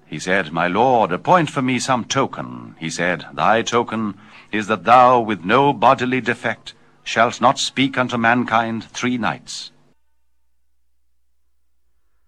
He said, My lord, appoint for me some token. He said, Thy token is that thou, with no bodily defect, shalt not speak unto mankind 3 nights.